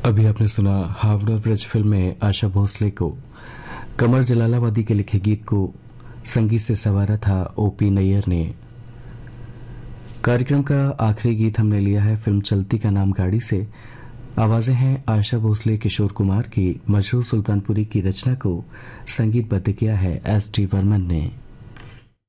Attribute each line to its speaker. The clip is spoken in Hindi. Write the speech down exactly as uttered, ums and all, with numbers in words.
Speaker 1: अभी आपने सुना हावड़ा ब्रिज फिल्म में आशा भोसले को कमर जलालाबादी के लिखे गीत को संगीत से संवारा था ओपी नैयर ने। कार्यक्रम का आखिरी गीत हमने लिया है फिल्म चलती का नाम गाड़ी से। आवाजें हैं आशा भोसले, किशोर कुमार की। मशहूर सुल्तानपुरी की रचना को संगीतबद्ध किया है एस टी वर्मन ने।